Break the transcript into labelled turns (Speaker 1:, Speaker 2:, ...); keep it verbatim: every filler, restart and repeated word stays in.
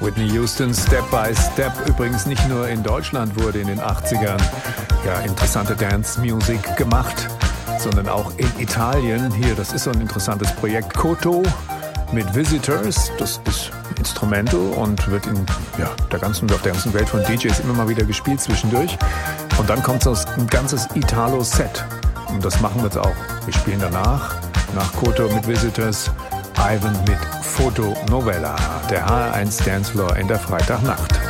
Speaker 1: Whitney Houston, Step by Step, übrigens nicht nur in Deutschland wurde in den achtzigern ja, interessante Dance-Music gemacht, sondern auch in Italien. Hier, das ist so ein interessantes Projekt, Koto mit Visitors, das ist Instrumental und wird in ja, der ganzen, auf der ganzen Welt von D Js immer mal wieder gespielt zwischendurch. Und dann kommt so ein ganzes Italo-Set. Und das machen wir jetzt auch. Wir spielen danach, nach Koto mit Visitors, Ivan mit Foto Novella, der H R eins Dancefloor in der Freitagnacht.